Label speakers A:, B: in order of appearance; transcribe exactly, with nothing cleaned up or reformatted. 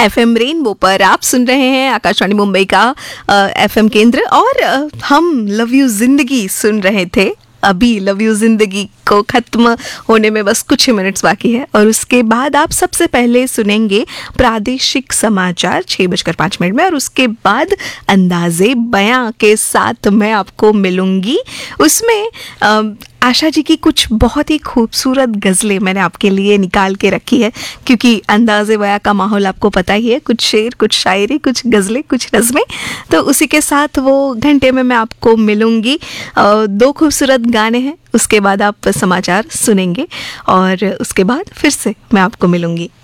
A: FM rainbow पर आप सुन रहे हैं आकाशवाणी मुंबई का एफएम केंद्र और अ, हम लव यू जिंदगी सुन रहे थे। अभी लव यू जिंदगी को ख़त्म होने में बस कुछ ही मिनट्स बाकी है और उसके बाद आप सबसे पहले सुनेंगे प्रादेशिक समाचार छः बजकर पाँच मिनट में और उसके बाद अंदाज़े बयां के साथ मैं आपको मिलूंगी। उसमें अ, आशा जी की कुछ बहुत ही खूबसूरत गज़लें मैंने आपके लिए निकाल के रखी है, क्योंकि अंदाज़े बयां का माहौल आपको पता ही है, कुछ शेर, कुछ शायरी, कुछ गज़लें, कुछ नज़में। तो उसी के साथ वो घंटे में मैं आपको मिलूंगी। अ, दो खूबसूरत गाने हैं, उसके बाद आप समाचार सुनेंगे और उसके बाद फिर से मैं आपको मिलूंगी।